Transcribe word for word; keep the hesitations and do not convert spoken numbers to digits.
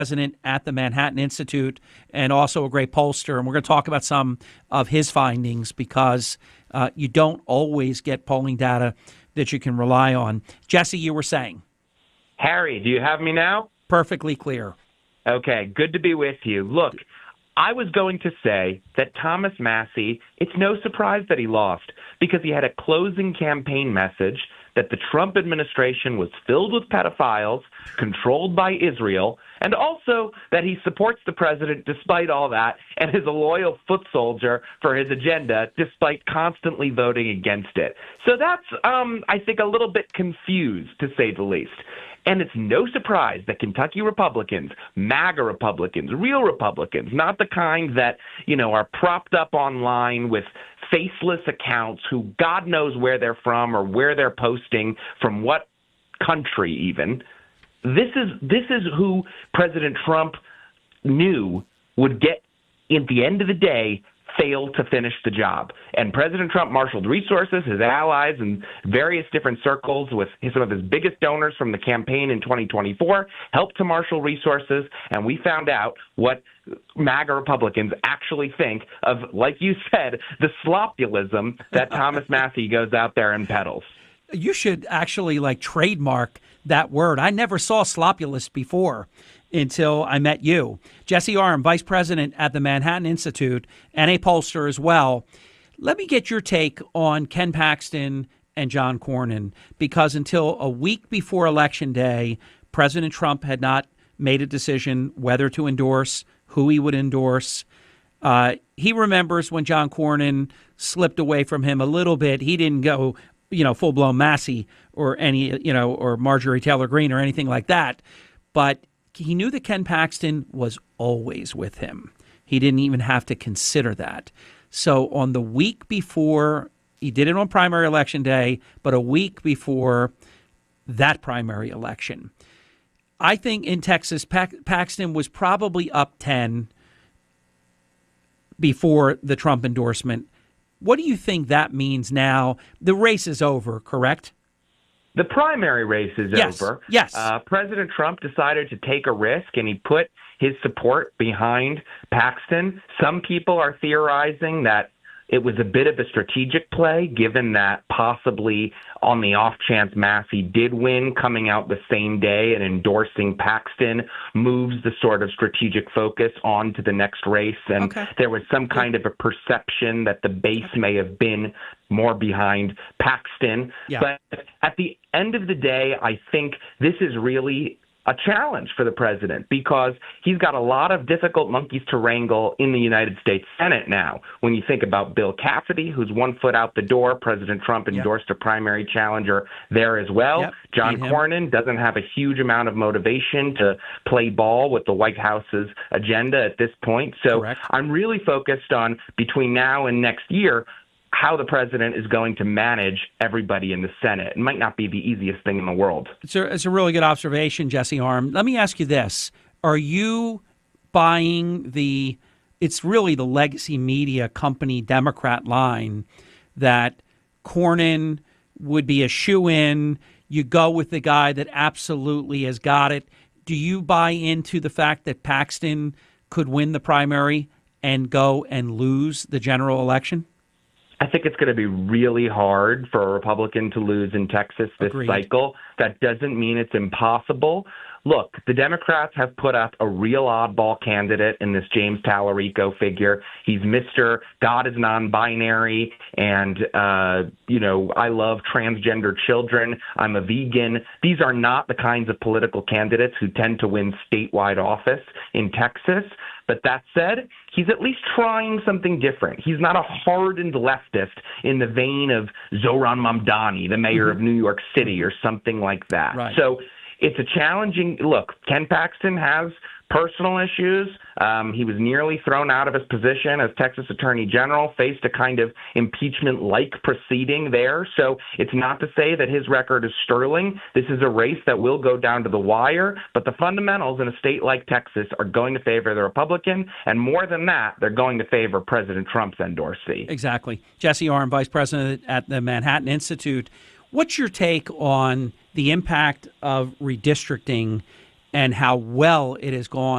President at the Manhattan Institute and also a great pollster. And we're going to talk about some of his findings because uh, you don't always get polling data that you can rely on. Jesse, you were saying. Harry, do you have me now? Perfectly clear. Okay, good to be with you. Look, I was going to say that Thomas Massie, it's no surprise that he lost because he had a closing campaign message that the Trump administration was filled with pedophiles, controlled by Israel, and also that he supports the president despite all that and is a loyal foot soldier for his agenda despite constantly voting against it. So that's, um, I think, a little bit confused, to say the least. And it's no surprise that Kentucky Republicans, MAGA Republicans, real Republicans, not the kind that, you know, are propped up online with faceless accounts who God knows where they're from or where they're posting, from what country even. This is this is who President Trump knew would get, at the end of the day, fail to finish the job. And President Trump marshaled resources, his allies in various different circles with some of his biggest donors from the campaign in twenty twenty-four, helped to marshal resources, and we found out what MAGA Republicans actually think of, like you said, the slopulism that Thomas Massie goes out there and peddles. You should actually like trademark that word. I never saw slopulous before until I met you. Jesse Arm, Vice President at the Manhattan Institute and a pollster as well. Let me get your take on Ken Paxton and John Cornyn, because until a week before Election Day, President Trump had not made a decision whether to endorse, who he would endorse. Uh, he remembers when John Cornyn slipped away from him a little bit. He didn't go, you know, full-blown Massie or any, you know, or Marjorie Taylor Greene or anything like that. But he knew that Ken Paxton was always with him. He didn't even have to consider that. So on the week before, he did it on primary election day, but a week before that primary election, I think in Texas, Pac- Paxton was probably up ten before the Trump endorsement. What do you think that means now? The race is over, correct? The primary race is yes. over. Yes. Uh, President Trump decided to take a risk, and he put his support behind Paxton. Some people are theorizing that it was a bit of a strategic play, given that possibly on the off chance Massie did win, coming out the same day and endorsing Paxton moves the sort of strategic focus on to the next race. And okay. there was some kind of a perception that the base may have been more behind Paxton. Yeah. But at the end of the day, I think this is really a challenge for the president because he's got a lot of difficult monkeys to wrangle in the United States Senate now. When you think about Bill Cassidy, who's one foot out the door, President Trump endorsed yep. a primary challenger there as well. Yep. John Cornyn doesn't have a huge amount of motivation to play ball with the White House's agenda at this point. So Correct. I'm really focused on, between now and next year, how the president is going to manage everybody in the Senate. It might not be the easiest thing in the world. It's a, it's a really good observation, Jesse Arm. Let me ask you this. Are you buying the, it's really the legacy media company Democrat line that Cornyn would be a shoo-in, you go with the guy that absolutely has got it? Do you buy into the fact that Paxton could win the primary and go and lose the general election? I think it's going to be really hard for a Republican to lose in Texas this Agreed. cycle. That doesn't mean it's impossible. Look, the Democrats have put up a real oddball candidate in this James Tallarico figure. He's Mister God is non-binary, and, uh, you know, I love transgender children. I'm a vegan. These are not the kinds of political candidates who tend to win statewide office in Texas. But that said, he's at least trying something different. He's not a hardened leftist in the vein of Zohran Mamdani, the mayor mm-hmm. of New York City, or something like that. Right. So it's a challenging look. Ken Paxton has personal issues. Um, he was nearly thrown out of his position as Texas Attorney General, faced a kind of impeachment-like proceeding there. So it's not to say that his record is sterling. This is a race that will go down to the wire, but the fundamentals in a state like Texas are going to favor the Republican, and more than that, they're going to favor President Trump's endorsee. Exactly. Jesse Arm, Vice President at the Manhattan Institute. What's your take on the impact of redistricting and how well it has gone